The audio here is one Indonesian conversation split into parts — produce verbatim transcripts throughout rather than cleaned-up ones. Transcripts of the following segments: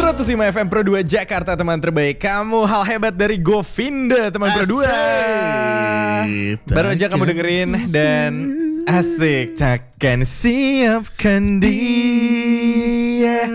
seratus lima F M Pro dua Jakarta, teman terbaik kamu. Hal hebat dari Govinda, teman Pro dua. Baru aja kamu dengerin dan asik. Takkan siapkan dia.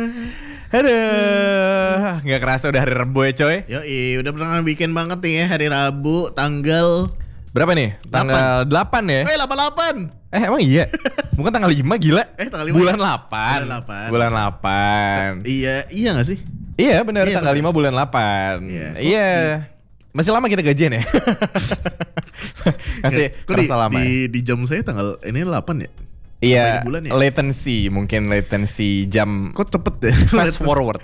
Aduh, gak kerasa udah hari Rabu ya coy. Yoi, udah pernah bikin banget nih ya hari Rabu tanggal berapa nih? Tanggal delapan ya? Eh delapan puluh delapan. Eh emang iya? Bukan tanggal lima, gila. Eh tanggal lima. Bulan delapan. Bulan delapan. Bulan delapan. Iya, iya gak sih? Iya benar, iya, tanggal bener. lima bulan delapan. Iya. Iya. Masih lama kita gajian ya? Masih Kok terasa di, lama di, ya? di jam saya tanggal ini delapan ya? Iya, Apa bulan ya? latency, mungkin latency jam Kok cepet ya? fast forward.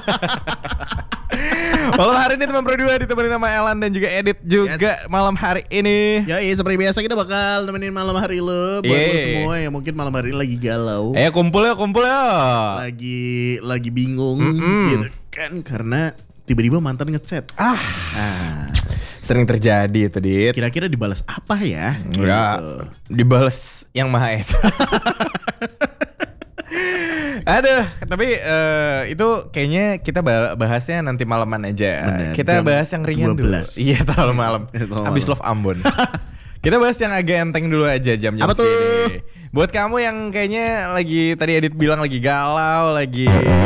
Malam hari ini teman Pro dua ditemenin sama Elan dan juga Edit juga Yes. malam hari ini. Ya iya, seperti biasa kita bakal nemenin malam hari lo buat Yeay. lo semua yang mungkin malam hari ini lagi galau, Eh kumpul ya, kumpul ya. lagi lagi bingung Mm-mm. gitu kan karena tiba-tiba mantan ngechat. Ah, Ah, sering terjadi itu, Dit. kira-kira dibalas apa ya? Ya, Gitu. dibales yang Maha Esa. Aduh, tapi eh, itu kayaknya kita bah- bahasnya nanti malaman aja. Bener, Kita jam bahas yang ringan dua belas. dulu. Iya, terlalu malam. Terlalu Habis malam. Love Ambon. Kita bahas yang agak enteng dulu aja jam-jam Apa tuh? segini. Buat kamu yang kayaknya lagi tadi Edit bilang lagi galau, lagi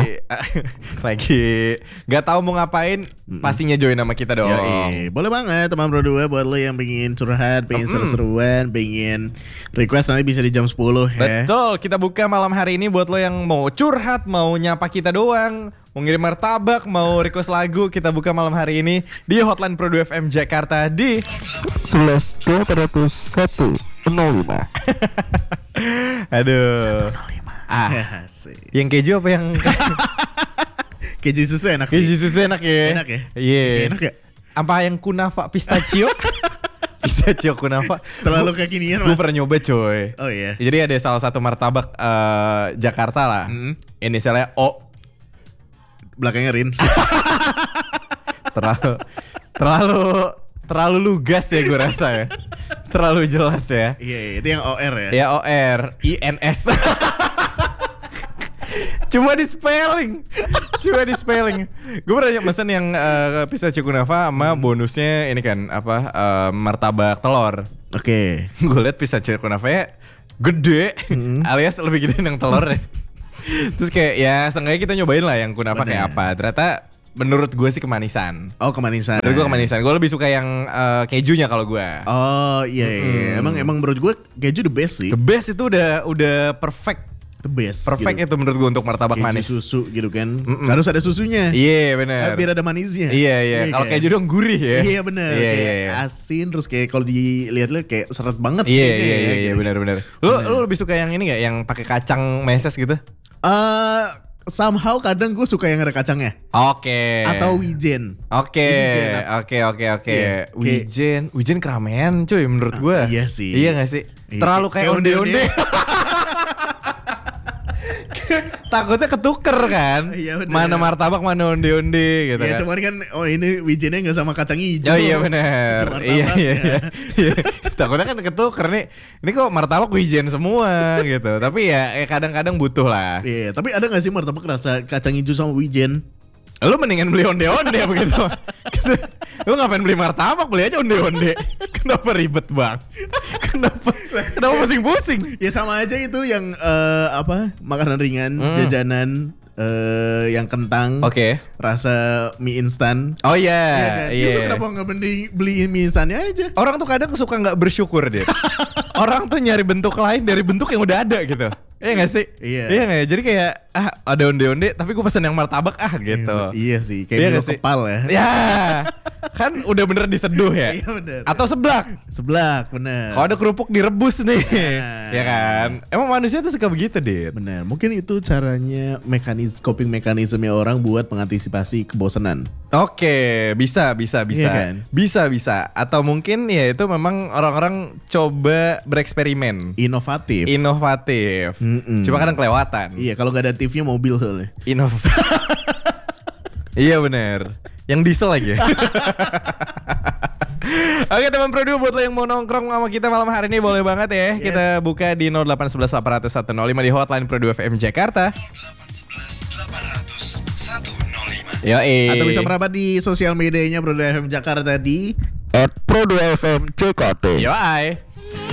lagi nggak tahu mau ngapain, pastinya join sama kita dong. Yoi, boleh banget teman Pro dua buat lo yang pengen curhat, pengen Mm-mm. seru-seruan, pengen request nanti bisa di jam sepuluh ya. Betul, kita buka malam hari ini buat lo yang mau curhat, mau nyapa kita doang, mau ngirim martabak, mau request lagu, kita buka malam hari ini di Hotline Pro dua F M Jakarta di sebelas dua ratus satu nol lima. Aduh. Ah, Asik. yang keju apa yang Keju susu enak sih. keju susu enak ya? Enak ya? Iya. Enak ya? Apa yang kunafa pistachio? Pistachio kunafa. Terlalu kekinian Gue mas. pernah nyoba coy. Oh iya. Jadi ada salah satu martabak eh, Jakarta lah. Mm. Inisialnya O. Belakangnya Rins. terlalu terlalu terlalu lugas ya gue rasa ya. Terlalu jelas ya. Iya, iya, itu yang O R ya. Ya O R I N S. Cuma di spelling. Cuma di spelling. Gue pernah mesen yang uh, pistachio kunafa sama bonusnya ini kan apa uh, martabak telur. Oke. Gue liat pistachio kunafa gede, alias lebih gede yang telur ya. Terus kayak ya seenggaknya kita nyobain lah yang kunafa Bener. kayak apa. Ternyata menurut gue sih kemanisan. Oh kemanisan. Menurut gue kemanisan. Gue lebih suka yang uh, kejunya kalau gue. Oh iya, iya. Mm-mm. Emang emang menurut gue keju the best sih. The best itu udah udah perfect. The best. Perfect gitu. itu menurut gue untuk martabak Keju manis. susu gitu kan. Mm-mm. Harus ada susunya. Iya Eh, benar. biar ada manisnya. Iya iya. Kalau kan? keju dong gurih ya. Iya bener. Iya Kayak iya. Iya asin terus kayak kalau dilihat-lihat kayak seret banget. iya kayaknya iya ya, iya, iya gitu. benar benar. Lu lu lebih suka yang ini nggak? Yang pakai kacang meses gitu? Eh, somehow kadang gue suka yang ada kacangnya. Oke. Atau wijen. Oke, Wijen enak. oke, oke, oke. Iya, kayak- Wijen, Wijen keramaian cuy menurut gue. iya sih. Iya gak sih? Iya, Terlalu kayak kayak onde-onde. onde-onde. Takutnya ketuker kan? Iya, bener. Mana martabak, mana onde-onde gitu Ya kan. cuman kan oh ini wijennya nggak sama kacang hijau. Oh iya benar. Martabak Iya iya ya. iya. Takutnya kan ketuker nih. Ini kok martabak wijen semua gitu. Tapi ya, ya kadang-kadang butuh lah. Iya, tapi ada nggak sih martabak rasa kacang hijau sama wijen? Lu mendingan beli onde-onde begitu. Lu ngapain beli martabak, beli aja onde-onde. Kenapa ribet bang? Kenapa? Kenapa pusing-pusing? Ya sama aja itu yang eh, apa makanan ringan, Hmm. jajanan eh, yang kentang, Oke. rasa mie instan. Oh iya, Iya kan? iya. Ya, lu kenapa nggak mending beli mie instannya aja? Orang tuh kadang suka nggak bersyukur deh. Orang tuh nyari bentuk lain dari bentuk yang udah ada gitu. Iya gak sih? Iya. Iya gak ya? Jadi kayak ah ada onde-onde tapi gue pesen yang martabak ah gitu. Iya sih, Iya kayak nggak milo sih? kepal ya. Ya kan udah bener diseduh ya. Iya bener. Atau seblak. Seblak, bener. Kalau ada kerupuk direbus nih. Nah. Ya kan? Emang manusia tuh suka begitu, Dit. Bener, mungkin itu caranya mekanis coping mekanismenya orang buat mengantisipasi kebosanan. Oke, bisa, bisa, bisa, Iya kan? bisa, bisa. Atau mungkin ya itu memang orang-orang coba bereksperimen, Inovatif. inovatif. Mm-mm. Cuma kadang kelewatan. Iya, kalau nggak ada T V-nya mobil soalnya. Inov. Iya benar. Yang diesel lagi. ya. Oke teman Pro dua buat lo yang mau nongkrong sama kita malam hari ini boleh banget ya. Yes. Kita buka di nol delapan satu satu delapan nol satu nol lima di hotline Pro dua F M Jakarta. delapan satu satu delapan nol satu nol lima. Yoi. Atau bisa merapat di sosial medianya Pro dua F M Jakarta di At Pro dua F M C K T. Yoi.